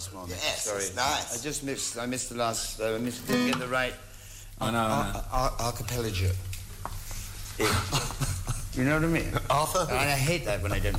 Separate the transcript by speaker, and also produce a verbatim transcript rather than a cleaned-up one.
Speaker 1: last morning.
Speaker 2: Yes,
Speaker 1: Sorry.
Speaker 2: it's nice.
Speaker 1: I just missed. I missed the last. Uh, I missed, didn't get the right.
Speaker 3: I know. I know.
Speaker 2: Ar- ar- archipelago.
Speaker 1: You know what I mean?
Speaker 2: Arthur?
Speaker 1: And I hate that when I don't